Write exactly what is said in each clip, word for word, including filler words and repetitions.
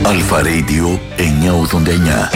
Αλφα Radio εννιακόσια ογδόντα εννιά.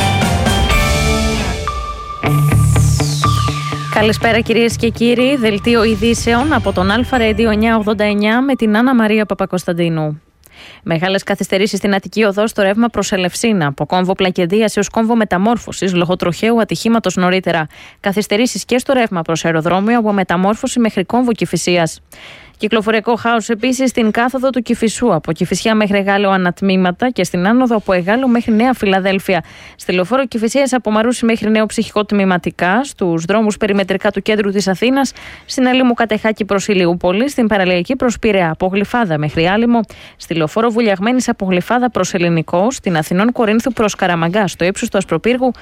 Καλησπέρα κυρίες και κύριοι, δελτίο ειδήσεων από τον Αλφα Radio εννιακόσια ογδόντα εννιά με την Άννα Μαρία Παπακοσταντίνου. Μεγάλες καθυστερήσεις στην Αττική Οδό στο ρεύμα προς Ελευσίνα, από κόμβο Πλακεντίας έως κόμβο Μεταμόρφωσης λόγω τροχαίου ατυχήματος νωρίτερα. Καθυστερήσεις και στο ρεύμα προς αεροδρόμιο από Μεταμόρφωση μέχρι κόμβο Κηφισίας. Κυκλοφοριακό χάος επίσης στην κάθοδο του Κηφισού, από Κηφισιά μέχρι Εγάλεο ανατμήματα και στην άνοδο από Εγάλεο μέχρι Νέα Φιλαδέλφια. Στη λεωφόρο Κηφισίας από Μαρούσι μέχρι Νέο Ψυχικό τμηματικά, στους δρόμους περιμετρικά του κέντρου της Αθήνας, στην Αλήμου Κατεχάκη προς Ηλιούπολη, στην παραλιακή προς Πειραιά, από Γλυφάδα μέχρι Άλυμο, στη λεωφόρο Βουλιαγμένης από Γλυφάδα προς Ελληνικό, στην Αθηνών Κορίνθου προς Καραμαγκά, στο ύψος του Ασπροπύργου.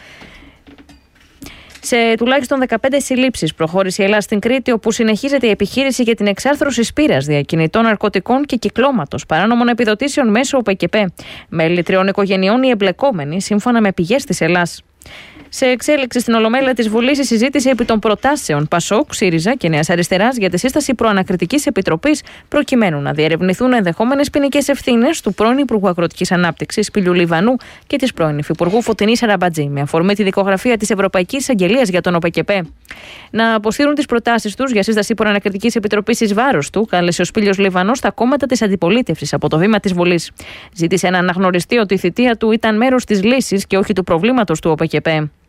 Σε τουλάχιστον δεκαπέντε συλλήψεις προχώρησε η Ελλάδα στην Κρήτη, όπου συνεχίζεται η επιχείρηση για την εξάρθρωση σπήρας διακινητών ναρκωτικών και κυκλώματος παράνομων επιδοτήσεων μέσω ΟΠΕΚΕΠ. Μέλη τριών οικογενειών οι εμπλεκόμενοι, σύμφωνα με πηγές της Ελλάς. Σε εξέλιξη στην Ολομέλεια της Βουλής η συζήτηση επί των προτάσεων Πασόκ, ΣΥΡΙΖΑ και Νέας Αριστεράς για τη σύσταση προανακριτικής επιτροπής, προκειμένου να διερευνηθούν ενδεχόμενες ποινικές ευθύνες του πρώην Υπουργού Αγροτικής Ανάπτυξης Πηλιού Λιβανού και της πρώην Υφυπουργού Φωτεινής Αραμπατζή, με αφορμή τη δικογραφία της Ευρωπαϊκής Εισαγγελίας για τον ΟΠΕΚΕΠ. Να αποσύρουν τις προτάσεις τους για σύσταση προανακριτικής επιτροπής εις βάρος του, κάλεσε ο Σπήλιος Λιβανός στα κόμματα της αντιπολίτευσης από το βήμα της Βουλής. Ζήτησε να αναγνωριστεί ότι η θητεία του ήταν μέρος της λύσης και όχι του προβλήματος του ΟΠΕΚΕΠ.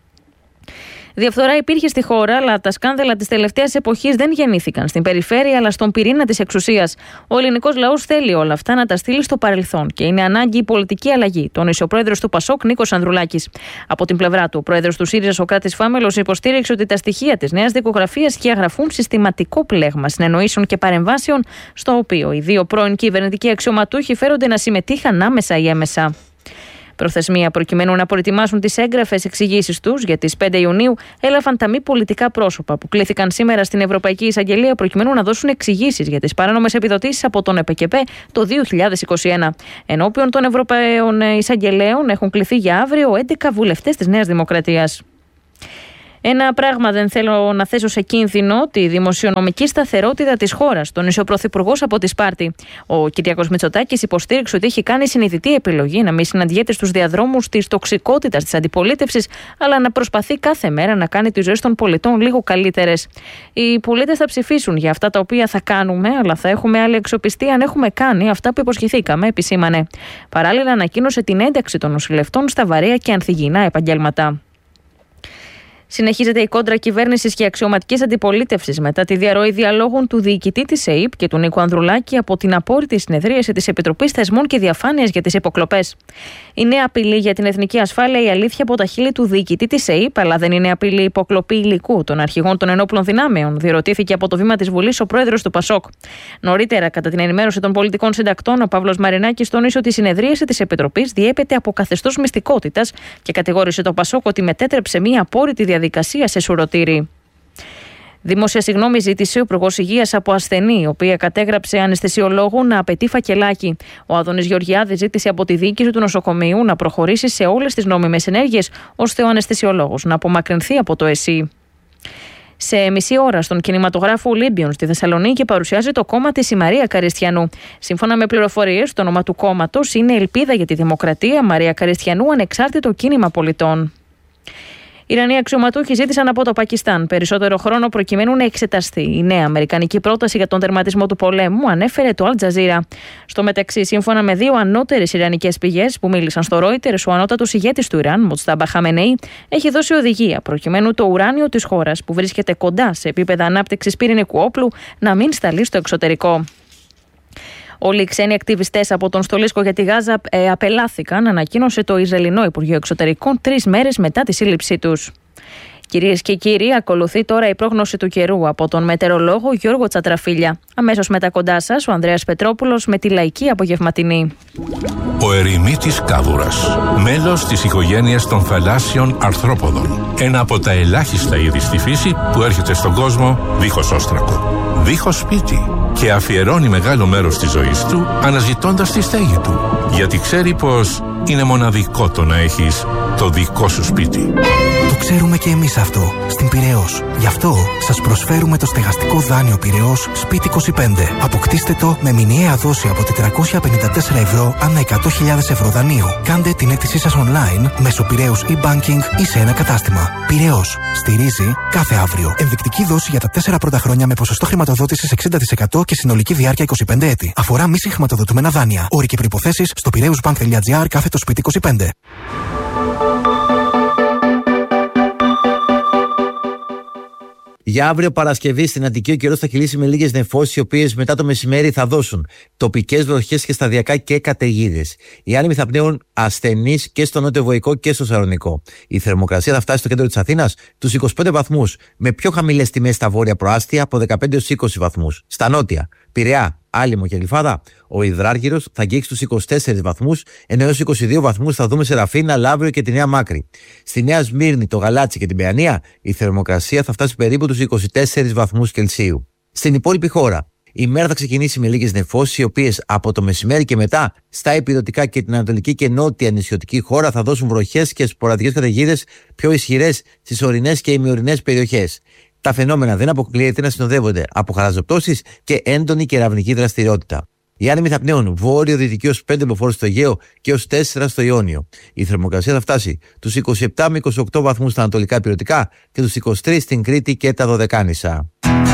Διαφθορά υπήρχε στη χώρα, αλλά τα σκάνδαλα της τελευταίας εποχής δεν γεννήθηκαν στην περιφέρεια, αλλά στον πυρήνα της εξουσίας. Ο ελληνικός λαός θέλει όλα αυτά να τα στείλει στο παρελθόν και είναι ανάγκη η πολιτική αλλαγή, τόνισε ο πρόεδρος του Πασόκ, Νίκος Ανδρουλάκης. Από την πλευρά του, ο πρόεδρος του ΣΥΡΙΖΑ, Σωκράτης Φάμελος, υποστήριξε ότι τα στοιχεία της νέας δικογραφίας διαγραφούν συστηματικό πλέγμα συνεννοήσεων και παρεμβάσεων, στο οποίο οι δύο πρώην κυβερνητικοί αξιωματούχοι φέρονται να συμμετείχαν άμεσα ή έμεσα. Προθεσμία προκειμένου να προετοιμάσουν τις έγγραφες εξηγήσεις τους για τις πέντε Ιουνίου έλαβαν τα μη πολιτικά πρόσωπα που κλήθηκαν σήμερα στην Ευρωπαϊκή Εισαγγελία προκειμένου να δώσουν εξηγήσεις για τις παράνομες επιδοτήσεις από τον ΕΠΕΚΕΠ το δύο χιλιάδες είκοσι ένα. Ενώπιον των Ευρωπαίων Εισαγγελέων έχουν κληθεί για αύριο έντεκα βουλευτές της Νέας Δημοκρατίας. Ένα πράγμα δεν θέλω να θέσω σε κίνδυνο, τη δημοσιονομική σταθερότητα της χώρας, τόνισε ο Πρωθυπουργός από τη Σπάρτη. Ο Κυριάκος Μητσοτάκης υποστήριξε ότι έχει κάνει συνειδητή επιλογή να μην συναντιέται στους διαδρόμους της τοξικότητας της αντιπολίτευσης, αλλά να προσπαθεί κάθε μέρα να κάνει τις ζωές των πολιτών λίγο καλύτερες. Οι πολίτες θα ψηφίσουν για αυτά τα οποία θα κάνουμε, αλλά θα έχουμε άλλη αξιοπιστία αν έχουμε κάνει αυτά που υποσχεθήκαμε, επισήμανε. Παράλληλα, ανακοίνωσε την ένταξη των νοσηλευτών στα βαρέα και ανθυγιεινά επαγγέλματα. Συνεχίζεται η κόντρα κυβέρνησης και αξιωματικής αντιπολίτευσης μετά τη διαρροή διαλόγων του διοικητή της ΕΥΠ και του Νίκου Ανδρουλάκη από την απόρριτη συνεδρίαση της Επιτροπής Θεσμών και Διαφάνειας για τις υποκλοπές. Είναι απειλή για την εθνική ασφάλεια η αλήθεια από τα χείλη του διοικητή της ΕΥΠ, αλλά δεν είναι απειλή υποκλοπή υλικού των αρχηγών των ενόπλων δυνάμεων, διερωτήθηκε από το βήμα της Βουλής ο πρόεδρος του Πασόκ. Νωρίτερα, κατά την ενημέρωση των πολιτικών συντακτών, ο Παύλος Μαρινάκης τόνισε ότι η συνεδρίαση της Επιτροπής διέπεται από καθεστώς μυστικότητας και κατηγόρησε το Πασόκ ότι μετέτρεψε μια απόρριτη διαδικασία σε σουρωτήρι. Δημόσια συγγνώμη ζήτησε ο Υπουργός Υγείας από ασθενή, η οποία κατέγραψε αναισθησιολόγο να απαιτεί φακελάκι. Ο Άδωνης Γεωργιάδης ζήτησε από τη διοίκηση του νοσοκομείου να προχωρήσει σε όλες τις νόμιμες ενέργειες, ώστε ο αναισθησιολόγος να απομακρυνθεί από το ΕΣΥ. Σε μισή ώρα στον κινηματογράφο Ολύμπιον στη Θεσσαλονίκη παρουσιάζει το κόμμα της η Μαρία Καριστιανού. Σύμφωνα με πληροφορίες, το όνομα του κόμματος είναι Ελπίδα για τη Δημοκρατία Μαρία Καριστιανού, ανεξάρτητο κίνημα πολιτών. Οι Ιρανοί αξιωματούχοι ζήτησαν από το Πακιστάν περισσότερο χρόνο προκειμένου να εξεταστεί η νέα αμερικανική πρόταση για τον τερματισμό του πολέμου, ανέφερε το Αλ Τζαζίρα. Στο μεταξύ, σύμφωνα με δύο ανώτερες ιρανικές πηγές που μίλησαν στο Reuters, ο ανώτατος ηγέτης του Ιράν, Μοτστάμπα Χαμενεή, έχει δώσει οδηγία προκειμένου το ουράνιο της χώρας, που βρίσκεται κοντά σε επίπεδα ανάπτυξης πυρηνικού όπλου, να μην σταλεί στο εξωτερικό. Όλοι οι ξένοι ακτιβιστές από τον στολίσκο για τη Γάζα ε, απελάθηκαν, ανακοίνωσε το Ισραηλινό Υπουργείο Εξωτερικών τρεις μέρες μετά τη σύλληψή τους. Κυρίες και κύριοι, ακολουθεί τώρα η πρόγνωση του καιρού από τον μετεωρολόγο Γιώργο Τσατραφίλια. Αμέσως μετά κοντά σας, ο Ανδρέας Πετρόπουλος με τη λαϊκή απογευματινή. Ο ερημίτης κάβουρας, μέλος της οικογένειας των θαλάσσιων αρθρόποδων. Ένα από τα ελάχιστα είδη στη φύση που έρχεται στον κόσμο δίχως όστρακο, δίχως σπίτι, και αφιερώνει μεγάλο μέρος της ζωής του αναζητώντας τη στέγη του. Γιατί ξέρει πως είναι μοναδικό το να έχεις το δικό σου σπίτι. Το ξέρουμε και εμείς αυτό στην Πειραιώς. Γι' αυτό σας προσφέρουμε το στεγαστικό δάνειο Πειραιώς Σπίτι είκοσι πέντε. Αποκτήστε το με μηνιαία δόση από τετρακόσια πενήντα τέσσερα ευρώ ανά εκατό χιλιάδες ευρώ δανείου. Κάντε την αίτησή σας online μέσω Πειραιώς e-banking ή σε ένα κατάστημα. Πειραιώς. Στηρίζει κάθε αύριο. Ενδεικτική δόση για τα τέσσερα πρώτα χρόνια με ποσοστό χρηματοδότησης εξήντα τοις εκατό και συνολική διάρκεια είκοσι πέντε έτη. Αφορά μη συγχρηματοδοτούμενα δάνεια. Όροι και προϋποθέσεις στο πειραιούσbank.gr κάθετο σπίτι είκοσι πέντε. Για αύριο Παρασκευή στην Αττική ο καιρός θα κυλήσει με λίγες νεφώσεις, οι οποίες μετά το μεσημέρι θα δώσουν τοπικές βροχές και σταδιακά και καταιγίδες. Οι άνεμοι θα πνέουν ασθενείς και στο νότιο-βοϊκό και στο Σαρονικό. Η θερμοκρασία θα φτάσει στο κέντρο της Αθήνας τους είκοσι πέντε βαθμούς, με πιο χαμηλές τιμές στα βόρεια προάστια από δεκαπέντε έως είκοσι βαθμούς. Στα νότια, Πειραιά, Άλυμο και Γλυφάδα, ο υδράργυρος θα αγγίξει τους είκοσι τέσσερις βαθμούς, ενώ έως είκοσι δύο βαθμούς θα δούμε σε Ραφίνα, Λαύριο και τη Νέα Μάκρη. Στη Νέα Σμύρνη, το Γαλάτσι και την Παιανία, η θερμοκρασία θα φτάσει περίπου τους είκοσι τέσσερις βαθμούς Κελσίου. Στην υπόλοιπη χώρα, η μέρα θα ξεκινήσει με λίγες νεφώσεις, οι οποίες από το μεσημέρι και μετά στα ηπειρωτικά και την ανατολική και νότια νησιωτική χώρα θα δώσουν βροχές και σποραδικές καταιγίδες πιο ισχυρές στις ορεινές και ημιορεινές περιοχές. Τα φαινόμενα δεν αποκλείεται να συνοδεύονται από χαλαζοπτώσεις και έντονη κεραυνική δραστηριότητα. Οι άνεμοι θα πνέουν βόρειο-δυτική ως πέντε μποφόρ στο Αιγαίο και ως τέσσερα στο Ιόνιο. Η θερμοκρασία θα φτάσει τους είκοσι επτά με είκοσι οκτώ βαθμούς στα ανατολικά ηπειρωτικά και τους είκοσι τρεις στην Κρήτη και τα Δωδεκάνησα.